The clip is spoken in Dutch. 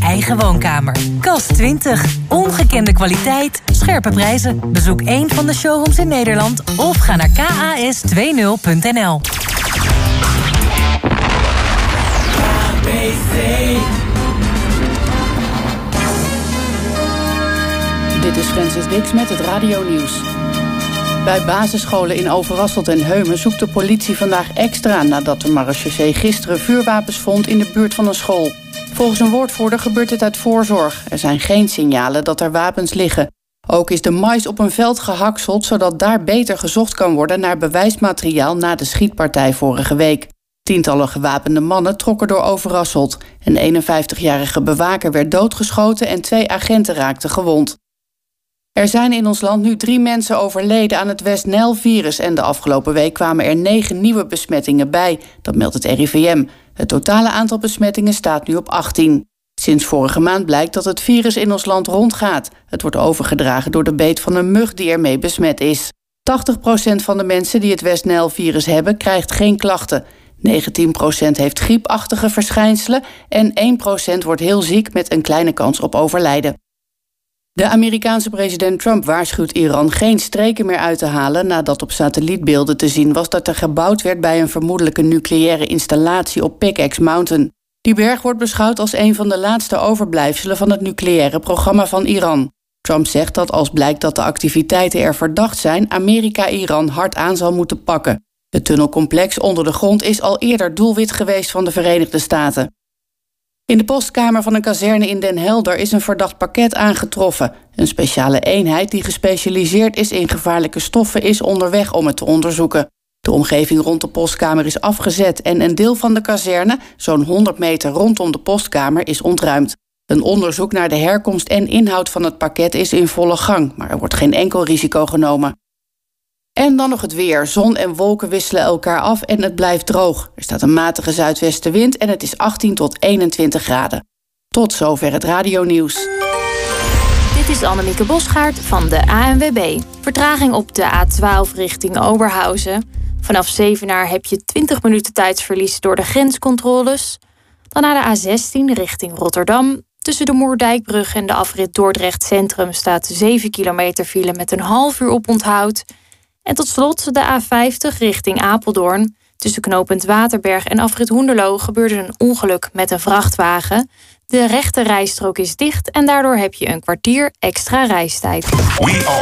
eigen woonkamer. Kast 20. Ongekende kwaliteit, scherpe prijzen. Bezoek één van de showrooms in Nederland of ga naar kas20.nl. Dit is Francis Dix met het Radio-nieuws. Bij basisscholen in Overasselt en Heumen zoekt de politie vandaag extra nadat de marechaussee gisteren vuurwapens vond in de buurt van een school. Volgens een woordvoerder gebeurt dit uit voorzorg. Er zijn geen signalen dat er wapens liggen. Ook is de mais op een veld gehakseld, zodat daar beter gezocht kan worden naar bewijsmateriaal na de schietpartij vorige week. Tientallen gewapende mannen trokken door Overasselt. Een 51-jarige bewaker werd doodgeschoten en 2 agenten raakten gewond. Er zijn in ons land nu 3 mensen overleden aan het West-Nijl-virus en de afgelopen week kwamen er 9 nieuwe besmettingen bij. Dat meldt het RIVM. Het totale aantal besmettingen staat nu op 18. Sinds vorige maand blijkt dat het virus in ons land rondgaat. Het wordt overgedragen door de beet van een mug die ermee besmet is. 80% van de mensen die het West-Nijl-virus hebben krijgt geen klachten. 19% heeft griepachtige verschijnselen en 1% wordt heel ziek met een kleine kans op overlijden. De Amerikaanse president Trump waarschuwt Iran geen streken meer uit te halen nadat op satellietbeelden te zien was dat er gebouwd werd bij een vermoedelijke nucleaire installatie op Pickaxe Mountain. Die berg wordt beschouwd als een van de laatste overblijfselen van het nucleaire programma van Iran. Trump zegt dat als blijkt dat de activiteiten er verdacht zijn, Amerika Iran hard aan zal moeten pakken. Het tunnelcomplex onder de grond is al eerder doelwit geweest van de Verenigde Staten. In de postkamer van een kazerne in Den Helder is een verdacht pakket aangetroffen. Een speciale eenheid die gespecialiseerd is in gevaarlijke stoffen is onderweg om het te onderzoeken. De omgeving rond de postkamer is afgezet en een deel van de kazerne, zo'n 100 meter rondom de postkamer, is ontruimd. Een onderzoek naar de herkomst en inhoud van het pakket is in volle gang, maar er wordt geen enkel risico genomen. En dan nog het weer. Zon en wolken wisselen elkaar af en het blijft droog. Er staat een matige zuidwestenwind en het is 18 tot 21 graden. Tot zover het Radio-nieuws. Dit is Annemieke Bosgaard van de ANWB. Vertraging op de A12 richting Oberhausen. Vanaf Zevenaar heb je 20 minuten tijdsverlies door de grenscontroles. Dan naar de A16 richting Rotterdam. Tussen de Moerdijkbrug en de afrit Dordrecht Centrum staat 7 kilometer file met een half uur oponthoud. En tot slot de A50 richting Apeldoorn. Tussen knooppunt Waterberg en afrit Hoenderloo gebeurde een ongeluk met een vrachtwagen. De rechte rijstrook is dicht en daardoor heb je een kwartier extra reistijd.